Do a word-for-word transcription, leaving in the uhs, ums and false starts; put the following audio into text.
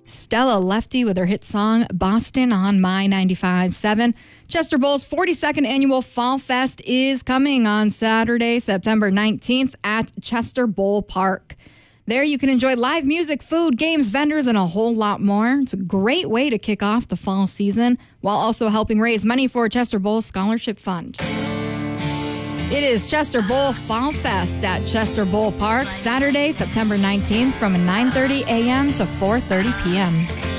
Stella Lefty with her hit song Boston on My ninety-five point seven. Chester Bowl's forty-second annual Fall Fest is coming on Saturday, September nineteenth at Chester Bowl Park. There you can enjoy live music, food, games, vendors, and a whole lot more. It's a great way to kick off the fall season while also helping raise money for Chester Bowl Scholarship Fund. It is Chester Bowl Fall Fest at Chester Bowl Park, Saturday, September nineteenth from nine thirty a.m. to four thirty p.m.